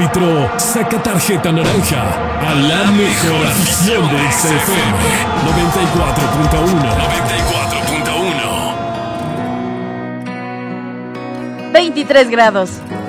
árbitro saca tarjeta naranja a la mejor afición de XFM 94.1. 93 grados.